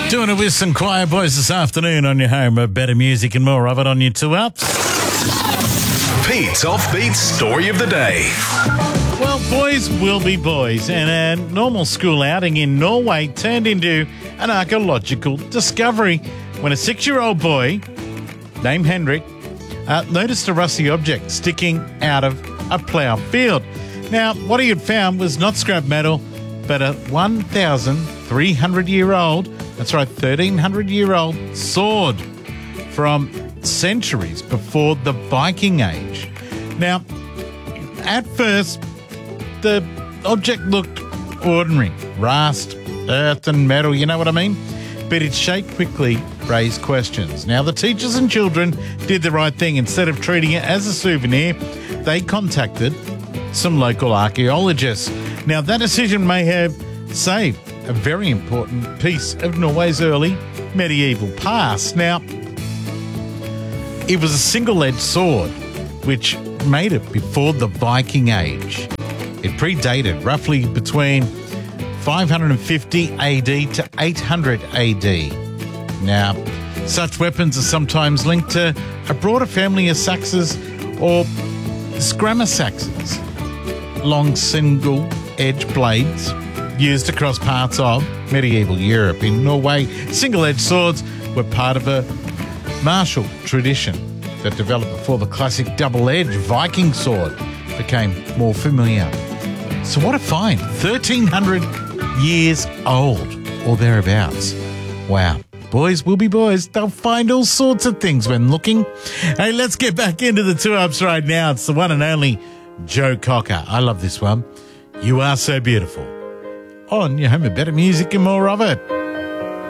Doing it with some choir boys this afternoon on your home of better music and more of it on your 2UPs. Pete's Offbeat Story of the Day. Well, boys will be boys, and a normal school outing in Norway turned into an archaeological discovery when a 6-year-old boy named Henrik noticed a rusty object sticking out of a ploughed field. Now, what he had found was not scrap metal, but a 1,300-year-old, that's right, 1,300-year-old sword from centuries before the Viking Age. Now, at first, the object looked ordinary, rust, earth and metal, you know what I mean? But its shape quickly raised questions. Now, the teachers and children did the right thing. Instead of treating it as a souvenir, they contacted some local archaeologists. Now, that decision may have saved a very important piece of Norway's early medieval past. Now, it was a single-edged sword, which made it before the Viking Age. It predated roughly between 550 AD to 800 AD. Now, such weapons are sometimes linked to a broader family of saxes or scramasaxes, long single-edged blades used across parts of medieval Europe. In Norway, single-edged swords were part of a martial tradition that developed before the classic double-edged Viking sword became more familiar. So what a find, 1,300 years old or thereabouts. Wow. Boys will be boys. They'll find all sorts of things when looking. Hey, let's get back into the 2UPs right now. It's the one and only Joe Cocker. I love this one. You Are So Beautiful. On your home of better music and more of it.